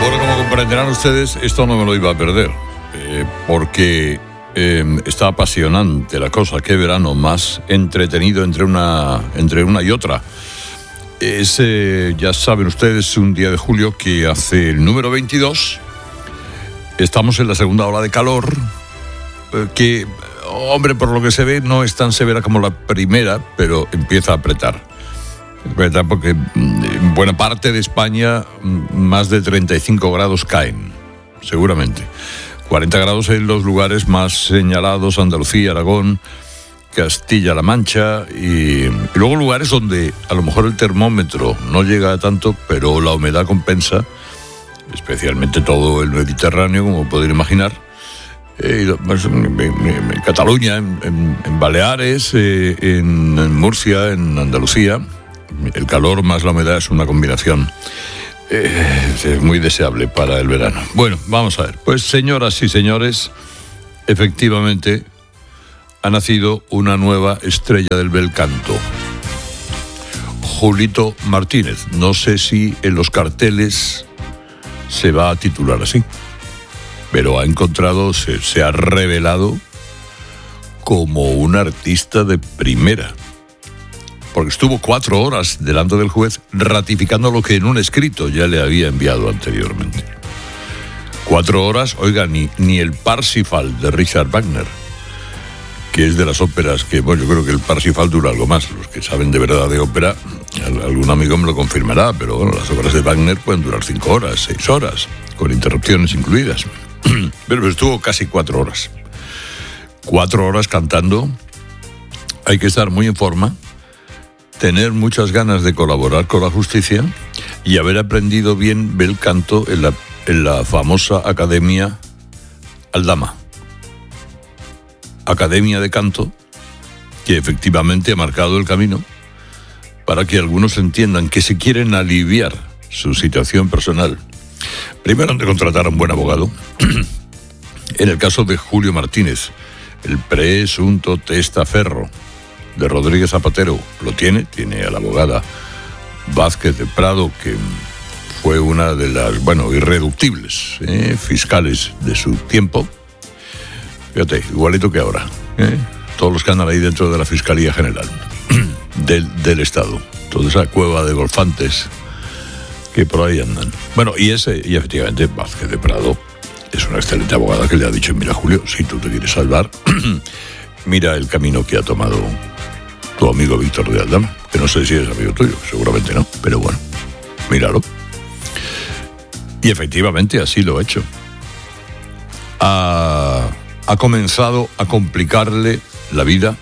Bueno, como comprenderán ustedes, esto no me lo iba a perder, porque está apasionante la cosa. Qué verano más entretenido entre una y otra. Es, ya saben ustedes, un día de julio que hace el número 22. Estamos en la segunda ola de calor, que, hombre, por lo que se ve, no es tan severa como la primera, pero empieza a apretar. Porque en buena parte de España más de 35 grados caen, seguramente. 40 grados en los lugares más señalados: Andalucía, Aragón, Castilla-La Mancha, y luego lugares donde a lo mejor el termómetro no llega a tanto, pero la humedad compensa, especialmente todo el Mediterráneo, como pueden imaginar. En Cataluña, en Baleares, en Murcia, en Andalucía. El calor más la humedad es una combinación muy deseable para el verano. Bueno, vamos a ver. Pues, señoras y señores, efectivamente ha nacido una nueva estrella del bel canto. Julito Martínez. No sé si en los carteles se va a titular así, pero se ha revelado como un artista de primera. Porque estuvo 4 horas delante del juez ratificando lo que en un escrito ya le había enviado anteriormente. 4 horas, oiga, ni el Parsifal de Richard Wagner, que es de las óperas que, bueno, yo creo que el Parsifal dura algo más. Los que saben de verdad de ópera, algún amigo me lo confirmará, pero bueno, las obras de Wagner pueden durar 5 horas, 6 horas, con interrupciones incluidas. Pero estuvo casi 4 horas. 4 horas cantando. Hay que estar muy en forma, tener muchas ganas de colaborar con la justicia y haber aprendido bien bel canto en la famosa Academia Aldama. Academia de Canto, que efectivamente ha marcado el camino para que algunos entiendan que si quieren aliviar su situación personal, primero han de contratar a un buen abogado. En el caso de Julio Martínez, el presunto testaferro de Rodríguez Zapatero lo tiene a la abogada Vázquez de Prado, que fue una de las, irreductibles fiscales de su tiempo. Fíjate, igualito que ahora, todos los que andan ahí dentro de la Fiscalía General del Estado, toda esa cueva de golfantes que por ahí andan. Bueno, y efectivamente Vázquez de Prado es una excelente abogada que le ha dicho: mira, Julio, si tú te quieres salvar, mira el camino que ha tomado tu amigo Víctor de Aldama, que no sé si es amigo tuyo, seguramente no, pero bueno, míralo. Y efectivamente así lo ha hecho. Ha comenzado a complicarle la vida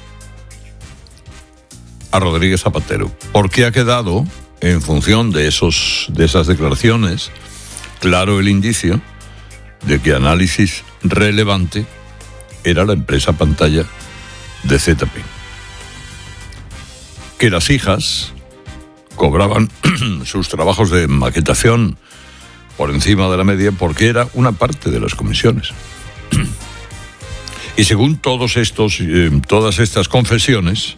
a Rodríguez Zapatero, porque ha quedado, en función de esas declaraciones, claro el indicio de que Análisis Relevante era la empresa pantalla de ZP. Que las hijas cobraban sus trabajos de maquetación por encima de la media porque era una parte de las comisiones. Y según todas estas confesiones,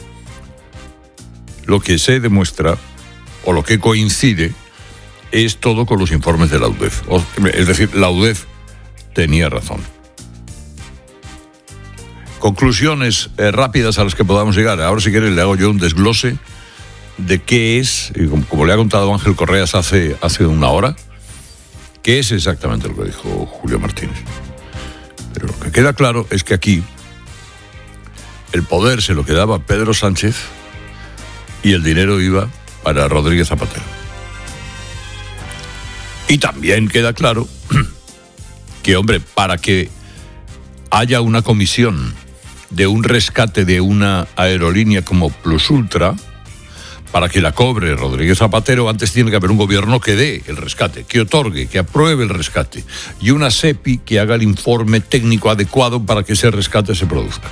lo que se demuestra o lo que coincide es todo con los informes de la UDEF. Es decir, la UDEF tenía razón. Conclusiones rápidas a las que podamos llegar. Ahora, si quieres, le hago yo un desglose de qué es, como le ha contado Ángel Correas hace 1 hora, qué es exactamente lo que dijo Julio Martínez. Pero lo que queda claro es que aquí el poder se lo quedaba Pedro Sánchez y el dinero iba para Rodríguez Zapatero. Y también queda claro que, hombre, para que haya una comisión de un rescate de una aerolínea como Plus Ultra, para que la cobre Rodríguez Zapatero, antes tiene que haber un gobierno que dé el rescate, que otorgue, que apruebe el rescate, y una SEPI que haga el informe técnico adecuado para que ese rescate se produzca.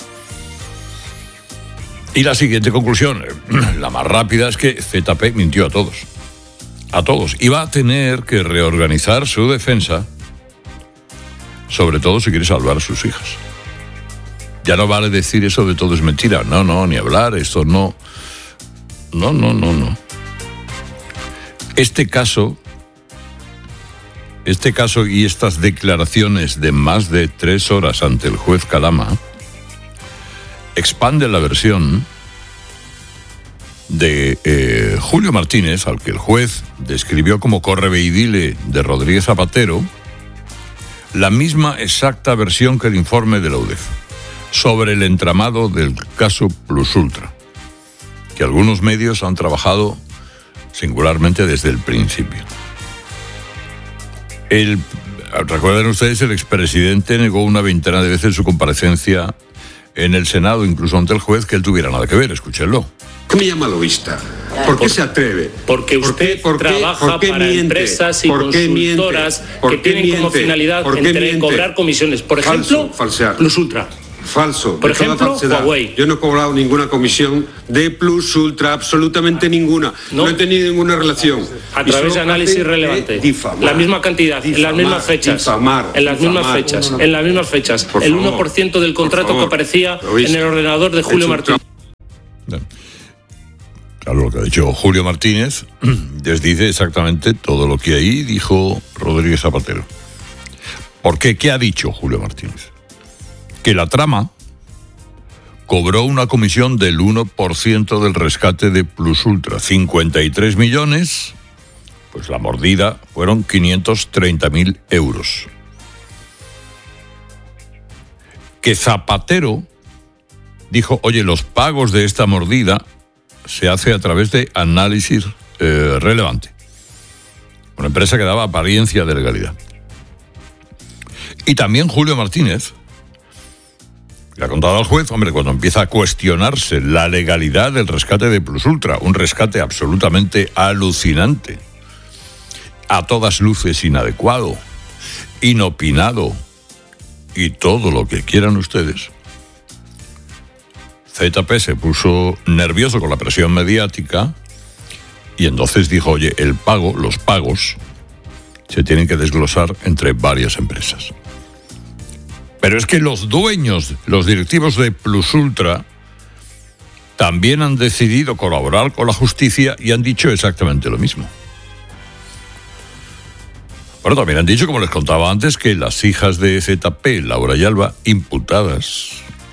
Y la siguiente conclusión, la más rápida, es que ZP mintió a todos, y va a tener que reorganizar su defensa, sobre todo si quiere salvar a sus hijas. Ya no vale decir eso de todo es mentira. No, ni hablar, esto no. No. Este caso este caso y estas declaraciones de más de 3 horas ante el juez Calama expanden la versión de Julio Martínez, al que el juez describió como correveidile de Rodríguez Zapatero, la misma exacta versión que el informe de la UDEF sobre el entramado del caso Plus Ultra, que algunos medios han trabajado singularmente desde el principio. Recuerden ustedes, el expresidente negó una veintena de veces su comparecencia en el Senado, incluso ante el juez, que él tuviera nada que ver. Escúchenlo. ¿Qué me llama lobista? ¿Por qué se atreve? Porque usted trabaja para empresas y consultoras que tienen como finalidad cobrar comisiones. Por ejemplo, falsear. Plus Ultra. Falso. Por ejemplo, Huawei. Yo no he cobrado ninguna comisión de Plus Ultra, absolutamente ninguna. No he tenido ninguna relación. A través de análisis relevante. La misma cantidad, en las mismas fechas. En las mismas fechas. El 1% del contrato que aparecía en el ordenador de Julio Martínez. Claro, lo que ha dicho Julio Martínez les dice exactamente todo lo que ahí dijo Rodríguez Zapatero. ¿Por qué? ¿Qué ha dicho Julio Martínez? Que la trama cobró una comisión del 1% del rescate de Plus Ultra, 53 millones, pues la mordida fueron 530.000 euros. Que Zapatero dijo, oye, los pagos de esta mordida se hace a través de análisis relevante, una empresa que daba apariencia de legalidad. Y también Julio Martínez le ha contado al juez, hombre, cuando empieza a cuestionarse la legalidad del rescate de Plus Ultra, un rescate absolutamente alucinante, a todas luces inadecuado, inopinado y todo lo que quieran ustedes. ZP se puso nervioso con la presión mediática y entonces dijo, oye, los pagos se tienen que desglosar entre varias empresas. Pero es que los dueños, los directivos de Plus Ultra, también han decidido colaborar con la justicia y han dicho exactamente lo mismo. Bueno, también han dicho, como les contaba antes, que las hijas de ZP, Laura y Alba, imputadas,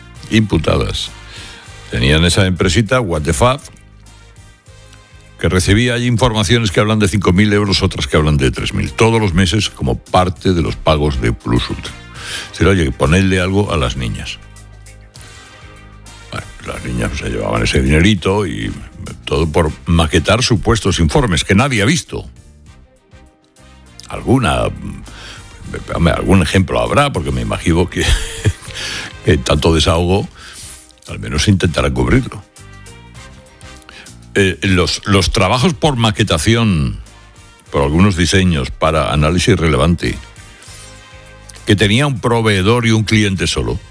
tenían esa empresita, What the Fuck, que recibía hay informaciones que hablan de 5.000 euros, otras que hablan de 3.000, todos los meses como parte de los pagos de Plus Ultra. Si oye, ponerle algo a las niñas. Bueno, las niñas se llevaban ese dinerito y todo por maquetar supuestos informes que nadie ha visto. Algún ejemplo habrá, porque me imagino que tanto desahogo, al menos intentarán cubrirlo. Los trabajos por maquetación, por algunos diseños para análisis relevante, que tenía un proveedor y un cliente solo,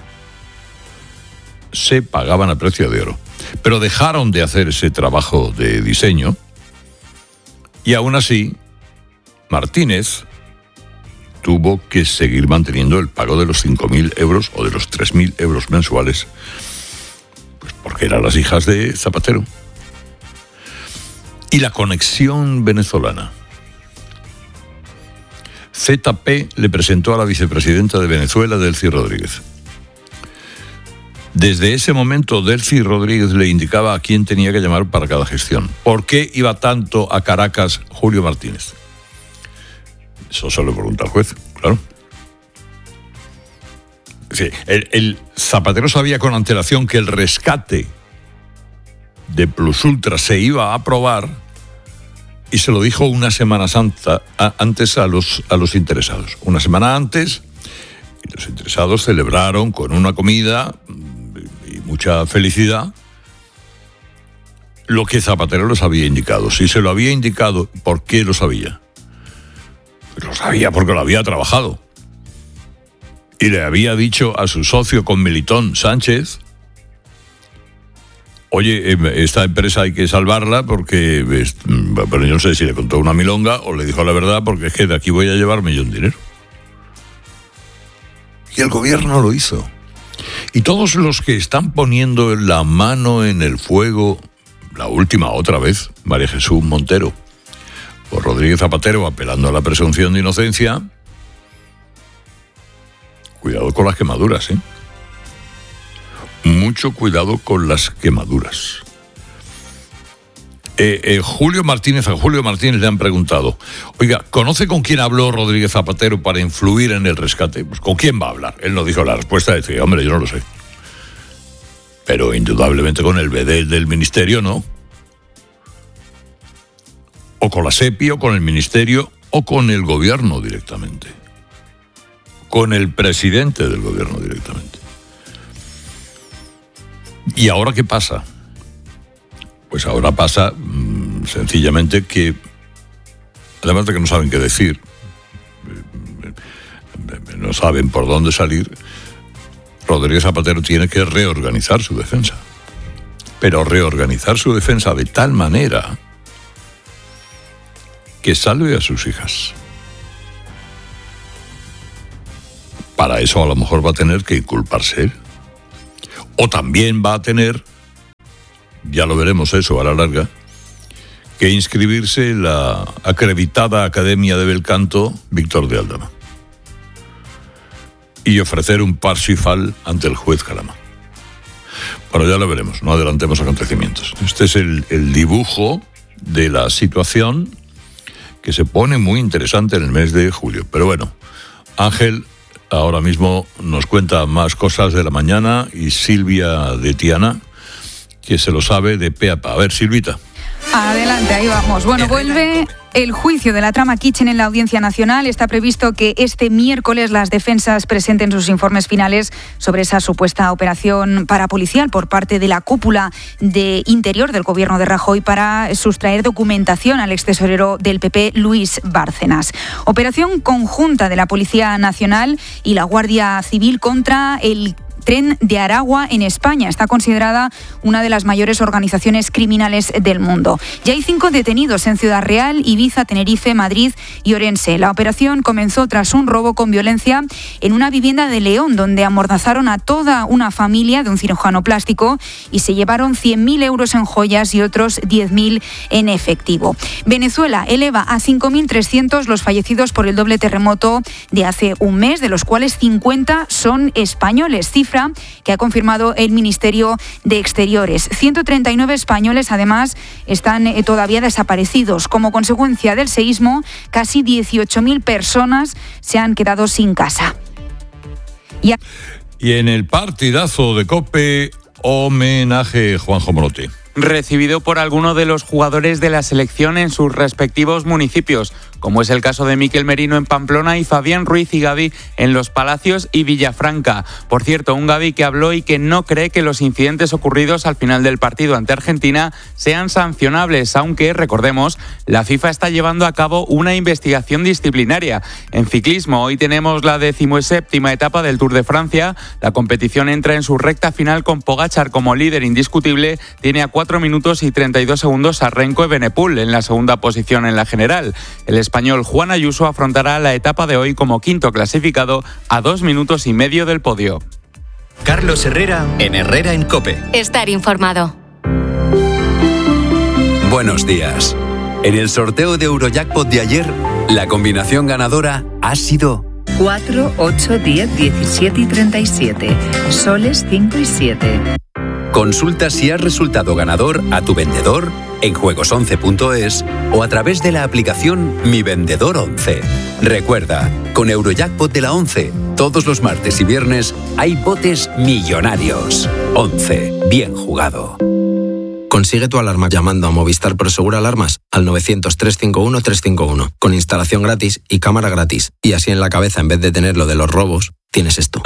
se pagaban a precio de oro. Pero dejaron de hacer ese trabajo de diseño y aún así Martínez tuvo que seguir manteniendo el pago de los 5.000 euros o de los 3.000 euros mensuales, pues porque eran las hijas de Zapatero. Y la conexión venezolana. ZP le presentó a la vicepresidenta de Venezuela, Delcy Rodríguez. Desde ese momento, Delcy Rodríguez le indicaba a quién tenía que llamar para cada gestión. ¿Por qué iba tanto a Caracas Julio Martínez? Eso se lo pregunta al juez, claro. Sí, el Zapatero sabía con antelación que el rescate de Plus Ultra se iba a aprobar y se lo dijo una semana antes a los interesados. Una semana antes, y los interesados celebraron con una comida y mucha felicidad lo que Zapatero les había indicado. Si se lo había indicado, ¿por qué lo sabía? Pues lo sabía porque lo había trabajado. Y le había dicho a su socio con Melitón, Sánchez, oye, esta empresa hay que salvarla porque, pero yo no sé si le contó una milonga o le dijo la verdad, porque es que de aquí voy a llevarme yo un dinero. Y el gobierno lo hizo. Y todos los que están poniendo la mano en el fuego, la última otra vez, María Jesús Montero, por Rodríguez Zapatero apelando a la presunción de inocencia. Cuidado con las quemaduras, ¿eh? Mucho cuidado con las quemaduras. A Julio Martínez le han preguntado: oiga, ¿conoce con quién habló Rodríguez Zapatero para influir en el rescate? Pues ¿con quién va a hablar? Él no dijo. La respuesta es que, hombre, yo no lo sé. Pero indudablemente con el bedel del ministerio, ¿no? O con la SEPI, o con el ministerio, o con el gobierno directamente. Con el presidente del gobierno directamente. ¿Y ahora qué pasa? Pues ahora pasa sencillamente que, además de que no saben qué decir, no saben por dónde salir, Rodríguez Zapatero tiene que reorganizar su defensa. Pero reorganizar su defensa de tal manera que salve a sus hijas. Para eso a lo mejor va a tener que inculparse él. O también va a tener, ya lo veremos eso a la larga, que inscribirse en la acreditada Academia de Bel Canto Víctor de Aldama y ofrecer un Parsifal ante el juez Calama. Bueno, ya lo veremos, no adelantemos acontecimientos. Este es el dibujo de la situación que se pone muy interesante en el mes de julio. Pero bueno, Ángel ahora mismo nos cuenta más cosas de la mañana y Silvia de Tiana, que se lo sabe de pe a pa. A ver, Silvita. Adelante, ahí vamos. Bueno, vuelve el juicio de la trama Kitchen en la Audiencia Nacional. Está previsto que este miércoles las defensas presenten sus informes finales sobre esa supuesta operación parapolicial por parte de la cúpula de Interior del gobierno de Rajoy para sustraer documentación al extesorero del PP, Luis Bárcenas. Operación conjunta de la Policía Nacional y la Guardia Civil contra el Tren de Aragua en España. Está considerada una de las mayores organizaciones criminales del mundo. Ya hay 5 detenidos en Ciudad Real, Ibiza, Tenerife, Madrid y Orense. La operación comenzó tras un robo con violencia en una vivienda de León, donde amordazaron a toda una familia de un cirujano plástico y se llevaron 100.000 euros en joyas y otros 10.000 en efectivo. Venezuela eleva a 5.300 los fallecidos por el doble terremoto de hace un mes, de los cuales 50 son españoles, cifra que ha confirmado el Ministerio de Exteriores. 139 españoles, además, están todavía desaparecidos. Como consecuencia del seísmo, casi 18.000 personas se han quedado sin casa. Y en el partidazo de COPE, homenaje Juanjo Morote. Recibido por alguno de los jugadores de la selección en sus respectivos municipios, como es el caso de Mikel Merino en Pamplona y Fabián Ruiz y Gavi en Los Palacios y Villafranca. Por cierto, un Gavi que habló y que no cree que los incidentes ocurridos al final del partido ante Argentina sean sancionables, aunque, recordemos, la FIFA está llevando a cabo una investigación disciplinaria. En ciclismo, hoy tenemos la 17ª etapa del Tour de Francia. La competición entra en su recta final con Pogačar como líder indiscutible. Tiene a 4 minutos y 32 segundos a Renko Evenepoel en la segunda posición en la general. El español Juan Ayuso afrontará la etapa de hoy como quinto clasificado a 2 minutos y medio del podio. Carlos Herrera en Herrera en COPE. Estar informado. Buenos días. En el sorteo de Eurojackpot de ayer, la combinación ganadora ha sido 4, 8, 10, 17 y 37. Soles 5 y 7. Consulta si has resultado ganador a tu vendedor en juegos11.es o a través de la aplicación Mi Vendedor 11. Recuerda, con Eurojackpot de la 11, todos los martes y viernes hay botes millonarios. 11. Bien jugado. Consigue tu alarma llamando a Movistar Prosegur Alarmas al 900-351-351, con instalación gratis y cámara gratis. Y así en la cabeza, en vez de tener lo de los robos, tienes esto.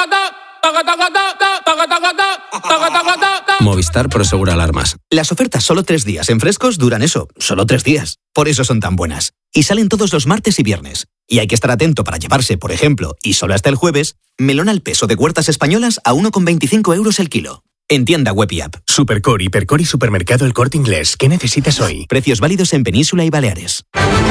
Movistar Prosegur Alarmas. Las ofertas solo 3 días en Frescos duran eso, solo 3 días. Por eso son tan buenas. Y salen todos los martes y viernes. Y hay que estar atento para llevarse, por ejemplo, y solo hasta el jueves, melón al peso de Huertas Españolas a 1,25 euros el kilo. En tienda web y app. Supercore, Hipercore y Supermercado El Corte Inglés. ¿Qué necesitas hoy? Precios válidos en Península y Baleares.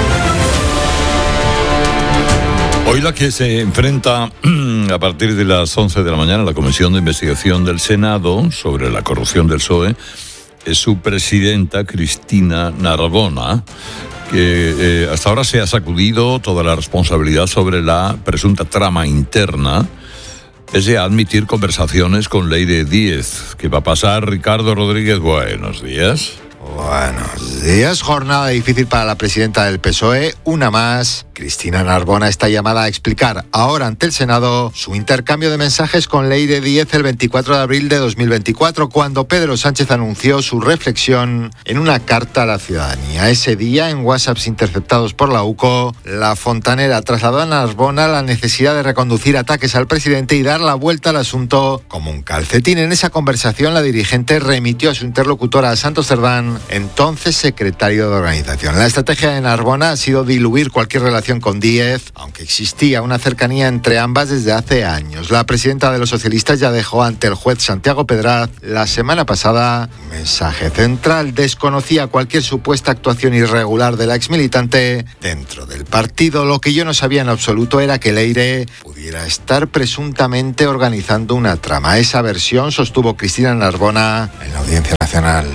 Hoy la que se enfrenta a partir de las 11 de la mañana a la Comisión de Investigación del Senado sobre la corrupción del PSOE es su presidenta, Cristina Narbona, que hasta ahora se ha sacudido toda la responsabilidad sobre la presunta trama interna, pese a admitir conversaciones con Leire Díez. ¿Qué va a pasar, Ricardo Rodríguez? Buenos días. Buenos días. Jornada difícil para la presidenta del PSOE, una más. Cristina Narbona está llamada a explicar ahora ante el Senado su intercambio de mensajes con Leire Díez el 24 de abril de 2024, cuando Pedro Sánchez anunció su reflexión en una carta a la ciudadanía. Ese día, en WhatsApps interceptados por la UCO, la fontanera trasladó a Narbona la necesidad de reconducir ataques al presidente y dar la vuelta al asunto como un calcetín. En esa conversación, la dirigente remitió a su interlocutora a Santos Cerdán, entonces secretario de organización. La estrategia de Narbona ha sido diluir cualquier relación con Díez, aunque existía una cercanía entre ambas desde hace años. La presidenta de los socialistas ya dejó ante el juez Santiago Pedraz la semana pasada un mensaje central. Desconocía cualquier supuesta actuación irregular de la exmilitante dentro del partido. Lo que yo no sabía en absoluto era que Leire pudiera estar presuntamente organizando una trama. Esa versión sostuvo Cristina Narbona en la Audiencia Nacional.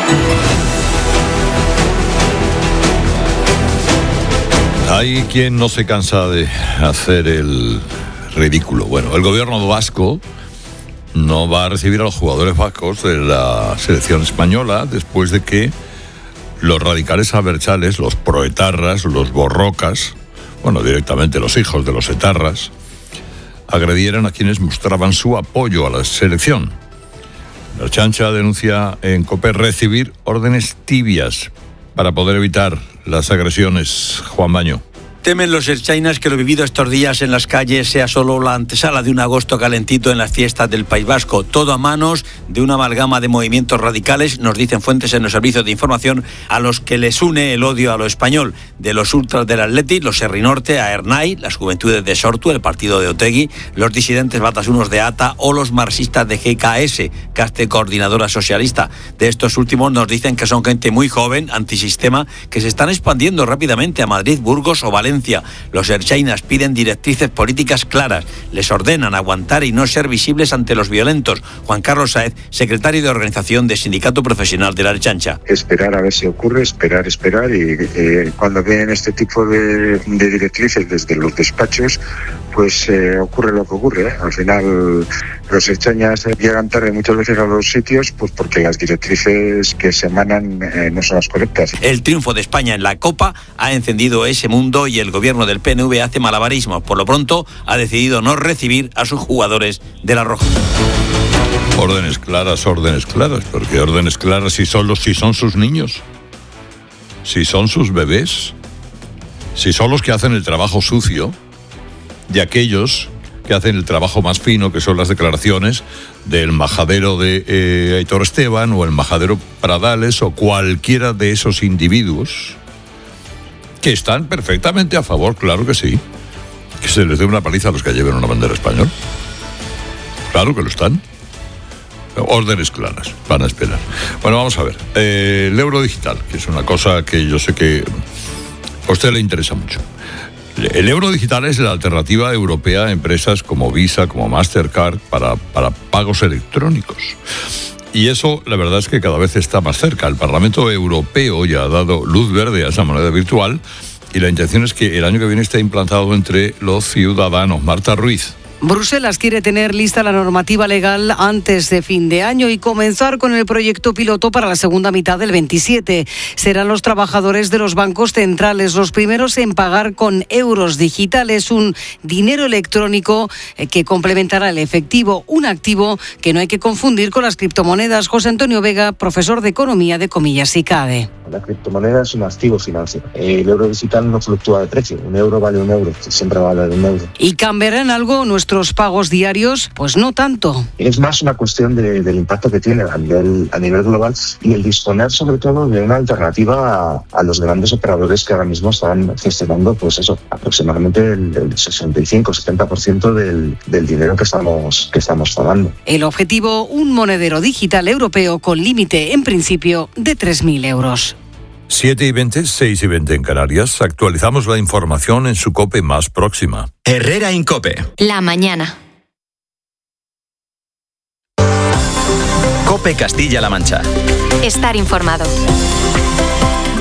Hay quien no se cansa de hacer el ridículo. Bueno, el gobierno vasco no va a recibir a los jugadores vascos de la selección española después de que los radicales abertzales, los proetarras, los borrocas, bueno, directamente los hijos de los etarras, agredieran a quienes mostraban su apoyo a la selección. La Ertzaintza denuncia en COPE recibir órdenes tibias para poder evitar las agresiones. Juan Baño. Temen los ertzainas que lo vivido estos días en las calles sea solo la antesala de un agosto calentito en las fiestas del País Vasco. Todo a manos de una amalgama de movimientos radicales, nos dicen fuentes en los servicios de información, a los que les une el odio a lo español. De los ultras del Atleti, los Herri Norte, a Ernai, las juventudes de Sortu, el partido de Otegi, los disidentes batasunos de ATA o los marxistas de GKS, Caste Coordinadora Socialista. De estos últimos nos dicen que son gente muy joven, antisistema, que se están expandiendo rápidamente a Madrid, Burgos o Valencia. Los ertzainas piden directrices políticas claras, les ordenan aguantar y no ser visibles ante los violentos. Juan Carlos Sáez, secretario de organización de Sindicato Profesional de la Ertzaintza. Esperar a ver si ocurre, esperar y cuando vienen este tipo de directrices desde los despachos, pues ocurre lo que ocurre. Al final los ertzainas llegan tarde muchas veces a los sitios, pues porque las directrices que se emanan no son las correctas. El triunfo de España en la Copa ha encendido ese mundo y el gobierno del PNV hace malabarismos. Por lo pronto ha decidido no recibir a sus jugadores de la Roja. Órdenes claras, porque órdenes claras si son sus niños, si son sus bebés, si son los que hacen el trabajo sucio de aquellos que hacen el trabajo más fino, que son las declaraciones del majadero de Aitor Esteban o el majadero Pradales o cualquiera de esos individuos que están perfectamente a favor, claro que sí, que se les dé una paliza a los que lleven una bandera española. Claro que lo están. Órdenes claras, van a esperar. Bueno, vamos a ver. El euro digital, que es una cosa que yo sé que a usted le interesa mucho. El euro digital es la alternativa europea a empresas como Visa, como Mastercard, para pagos electrónicos. Y eso, la verdad es que cada vez está más cerca. El Parlamento Europeo ya ha dado luz verde a esa moneda virtual y la intención es que el año que viene esté implantado entre los ciudadanos. Marta Ruiz. Bruselas quiere tener lista la normativa legal antes de fin de año y comenzar con el proyecto piloto para la segunda mitad del 27. Serán los trabajadores de los bancos centrales los primeros en pagar con euros digitales, un dinero electrónico que complementará el efectivo, un activo que no hay que confundir con las criptomonedas. José Antonio Vega, profesor de Economía de Comillas y CADE. La criptomoneda es un activo financiero. El euro digital no fluctúa de precio. Un euro vale un euro, siempre va a valer un euro. ¿Y cambiarán algo nuestros pagos diarios? Pues no tanto. Es más una cuestión del impacto que tiene a nivel global y el disponer sobre todo de una alternativa a los grandes operadores que ahora mismo están gestionando pues eso, aproximadamente el 65-70% del dinero que estamos pagando. El objetivo, un monedero digital europeo con límite en principio de 3.000 euros. 7:20, 6:20 en Canarias. Actualizamos la información en su COPE más próxima. Herrera Incope. La mañana. COPE Castilla-La Mancha. Estar informado.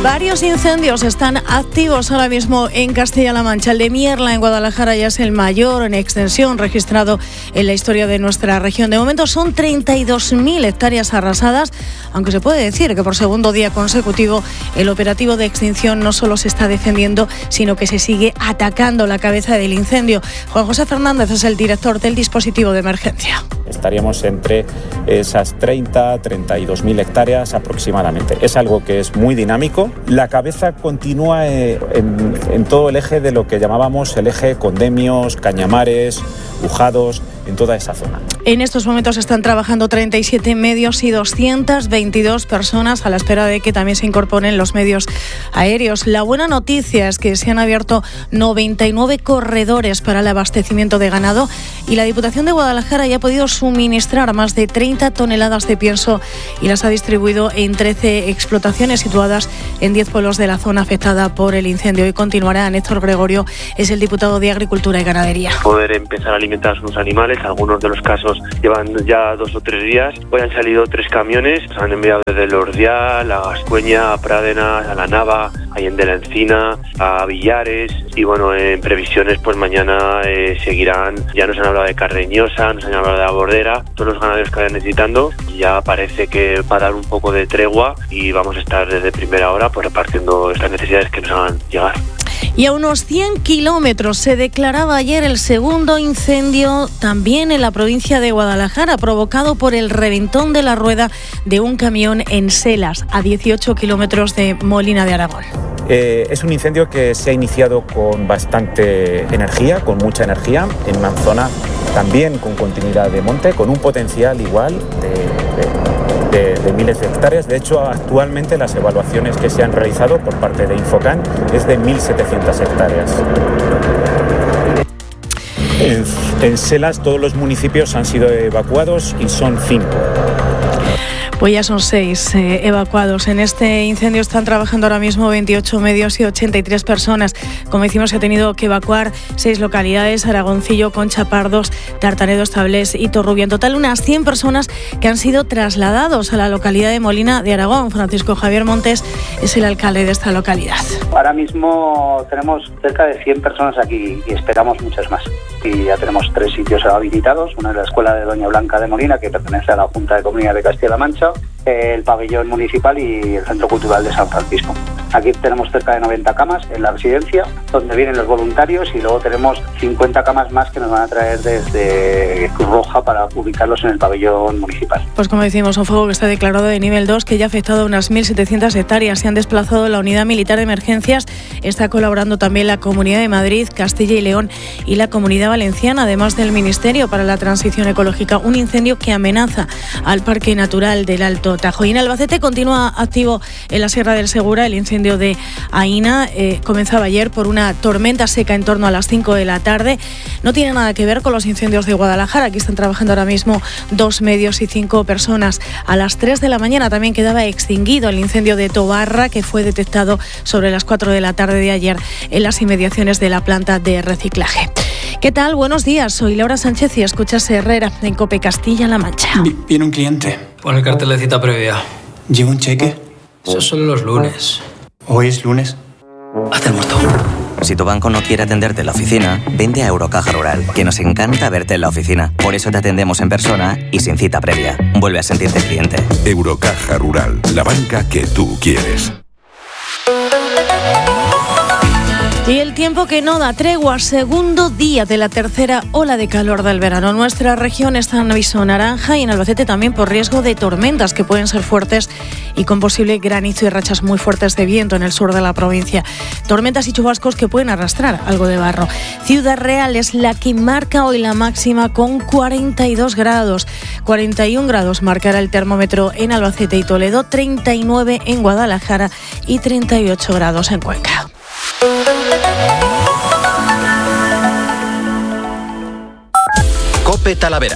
Varios incendios están activos ahora mismo en Castilla-La Mancha. El de Mierla, en Guadalajara, ya es el mayor en extensión registrado en la historia de nuestra región. De momento son 32.000 hectáreas arrasadas, aunque se puede decir que por segundo día consecutivo el operativo de extinción no solo se está defendiendo, sino que se sigue atacando la cabeza del incendio. Juan José Fernández es el director del dispositivo de emergencia. Estaríamos entre esas 32.000 hectáreas aproximadamente. Es algo que es muy dinámico. La cabeza continúa en todo el eje de lo que llamábamos el eje Condemios, Cañamares, Ujados, en toda esa zona. En estos momentos están trabajando 37 medios y 222 personas a la espera de que también se incorporen los medios aéreos. La buena noticia es que se han abierto 99 corredores para el abastecimiento de ganado y la Diputación de Guadalajara ya ha podido suministrar más de 30 toneladas de pienso y las ha distribuido en 13 explotaciones situadas en 10 pueblos de la zona afectada por el incendio. Y continuará Néstor Gregorio, es el diputado de Agricultura y Ganadería. Poder empezar a alimentar a sus animales, algunos de los casos llevan ya 2 o 3 días. Hoy han salido 3 camiones, se han enviado desde el Ordial, a Gascueña, a Pradena, a La Nava, a Allende la Encina, a Villares, y bueno, en previsiones pues mañana seguirán. Ya nos han hablado de Cardeñosa, nos han hablado de La Bordera, todos los ganaderos que vayan necesitando. Ya parece que va a dar un poco de tregua y vamos a estar desde primera hora pues repartiendo estas necesidades que nos hagan llegar. Y a unos 100 kilómetros se declaraba ayer el segundo incendio también en la provincia de Guadalajara, provocado por el reventón de la rueda de un camión en Selas, a 18 kilómetros de Molina de Aragón. Es un incendio que se ha iniciado con bastante energía, con mucha energía, en una zona también con continuidad de monte, con un potencial igual de miles de hectáreas. De hecho, actualmente las evaluaciones que se han realizado por parte de Infocan es de 1.700 hectáreas. En Selas todos los municipios han sido evacuados y son 5. Pues ya son 6 evacuados. En este incendio están trabajando ahora mismo 28 medios y 83 personas. Como decimos, se ha tenido que evacuar 6 localidades: Aragoncillo, Concha, Pardos, Tartanedo, Establés y Torrubia. En total, unas 100 personas que han sido trasladados a la localidad de Molina de Aragón. Francisco Javier Montes es el alcalde de esta localidad. Ahora mismo tenemos cerca de 100 personas aquí y esperamos muchas más. Y ya tenemos 3 sitios habilitados. Una es la Escuela de Doña Blanca de Molina, que pertenece a la Junta de Comunidad de Castilla-La Mancha, el pabellón municipal y el Centro Cultural de San Francisco. Aquí tenemos cerca de 90 camas en la residencia, donde vienen los voluntarios, y luego tenemos 50 camas más que nos van a traer desde Cruz Roja para ubicarlos en el pabellón municipal. Pues como decimos, un fuego que está declarado de nivel 2, que ya ha afectado a unas 1.700 hectáreas. Se han desplazado la Unidad Militar de Emergencias. Está colaborando también la Comunidad de Madrid, Castilla y León y la Comunidad Valenciana, además del Ministerio para la Transición Ecológica. Un incendio que amenaza al Parque Natural del Alto Tajo. Y en Albacete continúa activo en la Sierra del Segura el incendio de Aína. Comenzaba ayer por una tormenta seca en torno a las 5 de la tarde. No tiene nada que ver con los incendios de Guadalajara. Aquí están trabajando ahora mismo 2 medios y 5 personas. A las 3 de la mañana también quedaba extinguido el incendio de Tobarra, que fue detectado sobre las 4 de la tarde de ayer en las inmediaciones de la planta de reciclaje. ¿Qué tal? Buenos días. Soy Laura Sánchez y escuchas Herrera en COPE Castilla-La Mancha. Viene un cliente. Pon el cartel de cita previa. ¿Lleva un cheque? Eso solo los lunes. ¿Hoy es lunes? Hazte el muerto. Si tu banco no quiere atenderte en la oficina, vente a Eurocaja Rural, que nos encanta verte en la oficina. Por eso te atendemos en persona y sin cita previa. Vuelve a sentirte cliente. Eurocaja Rural, la banca que tú quieres. Y el tiempo que no da tregua, segundo día de la tercera ola de calor del verano. Nuestra región está en aviso naranja y en Albacete también por riesgo de tormentas que pueden ser fuertes y con posible granizo y rachas muy fuertes de viento en el sur de la provincia. Tormentas y chubascos que pueden arrastrar algo de barro. Ciudad Real es la que marca hoy la máxima con 42 grados. 41 grados marcará el termómetro en Albacete y Toledo, 39 en Guadalajara y 38 grados en Cuenca. COPE Talavera.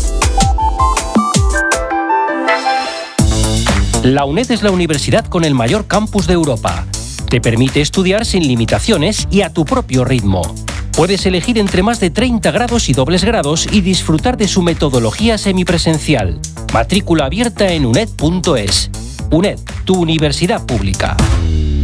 La UNED es la universidad con el mayor campus de Europa. Te permite estudiar sin limitaciones y a tu propio ritmo. Puedes elegir entre más de 30 grados y dobles grados y disfrutar de su metodología semipresencial. Matrícula abierta en uned.es. UNED, tu universidad pública.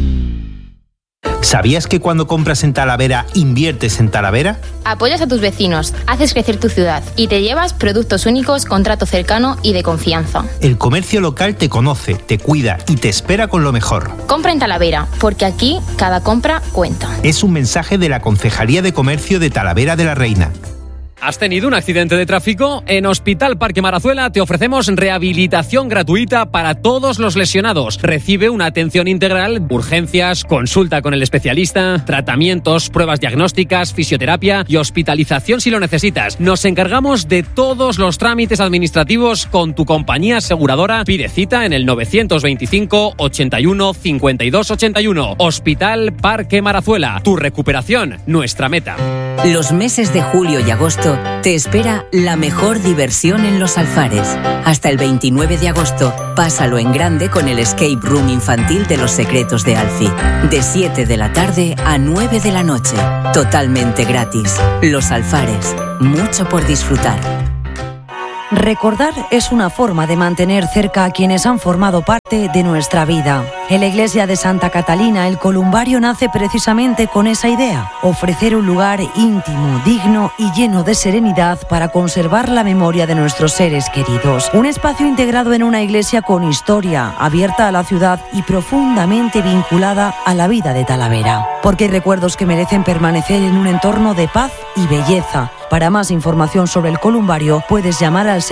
¿Sabías que cuando compras en Talavera, inviertes en Talavera? Apoyas a tus vecinos, haces crecer tu ciudad y te llevas productos únicos con trato cercano y de confianza. El comercio local te conoce, te cuida y te espera con lo mejor. Compra en Talavera, porque aquí cada compra cuenta. Es un mensaje de la Concejalía de Comercio de Talavera de la Reina. ¿Has tenido un accidente de tráfico? En Hospital Parque Marazuela te ofrecemos rehabilitación gratuita para todos los lesionados. Recibe una atención integral, urgencias, consulta con el especialista, tratamientos, pruebas diagnósticas, fisioterapia y hospitalización si lo necesitas. Nos encargamos de todos los trámites administrativos con tu compañía aseguradora. Pide cita en el 925 81 52 81. Hospital Parque Marazuela. Tu recuperación, nuestra meta. Los meses de julio y agosto te espera la mejor diversión en Los Alfares. Hasta el 29 de agosto, pásalo en grande con el Escape Room infantil de Los Secretos de Alfie. De 7 de la tarde a 9 de la noche. Totalmente gratis. Los Alfares. Mucho por disfrutar. Recordar es una forma de mantener cerca a quienes han formado parte de nuestra vida. En la iglesia de Santa Catalina, el columbario nace precisamente con esa idea: ofrecer un lugar íntimo, digno y lleno de serenidad para conservar la memoria de nuestros seres queridos. Un espacio integrado en una iglesia con historia, abierta a la ciudad y profundamente vinculada a la vida de Talavera. Porque hay recuerdos que merecen permanecer en un entorno de paz y belleza. Para más información sobre el columbario, puedes llamar al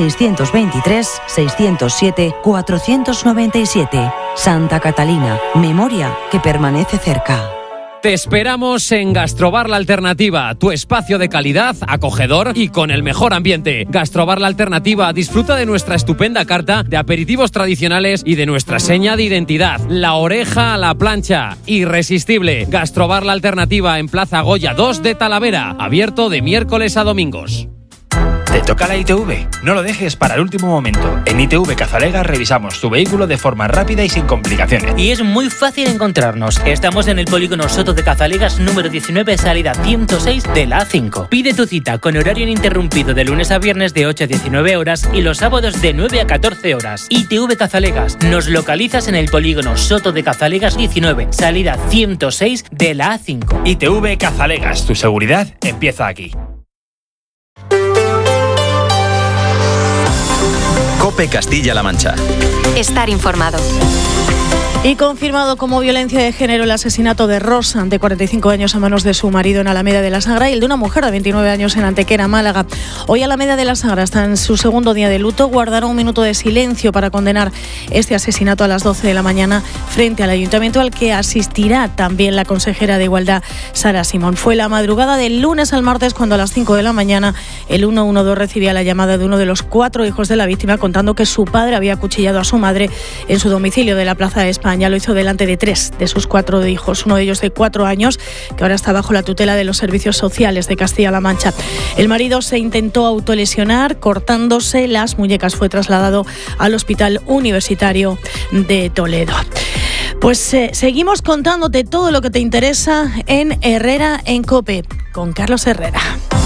623-607-497. Santa Catalina, memoria que permanece cerca. Te esperamos en Gastrobar La Alternativa, tu espacio de calidad, acogedor y con el mejor ambiente. Gastrobar La Alternativa disfruta de nuestra estupenda carta de aperitivos tradicionales y de nuestra seña de identidad, la oreja a la plancha, irresistible. Gastrobar La Alternativa en Plaza Goya 2 de Talavera, abierto de miércoles a domingos. ¿Te toca la ITV? No lo dejes para el último momento. En ITV Cazalegas revisamos tu vehículo de forma rápida y sin complicaciones. Y es muy fácil encontrarnos. Estamos en el polígono Soto de Cazalegas número 19, salida 106 de la A5. Pide tu cita con horario ininterrumpido de lunes a viernes de 8 a 19 horas y los sábados de 9 a 14 horas. ITV Cazalegas. Nos localizas en el polígono Soto de Cazalegas 19, salida 106 de la A5. ITV Cazalegas. Tu seguridad empieza aquí. COPE Castilla-La Mancha. Estar informado. Y confirmado como violencia de género el asesinato de Rosa, de 45 años, a manos de su marido en Alameda de la Sagra, y el de una mujer de 29 años en Antequera, Málaga. Hoy Alameda de la Sagra está en su segundo día de luto. Guardaron un minuto de silencio para condenar este asesinato a las 12 de la mañana frente al ayuntamiento, al que asistirá también la consejera de Igualdad, Sara Simón. Fue la madrugada del lunes al martes cuando a las 5 de la mañana el 112 recibía la llamada de uno de los 4 hijos de la víctima contando que su padre había acuchillado a su madre en su domicilio de la Plaza de España. Lo hizo delante de 3 de sus 4 hijos, uno de ellos de 4 años, que ahora está bajo la tutela de los servicios sociales de Castilla-La Mancha. El marido se intentó autolesionar cortándose las muñecas. Fue trasladado al Hospital Universitario de Toledo. Pues seguimos contándote todo lo que te interesa en Herrera en COPE, con Carlos Herrera.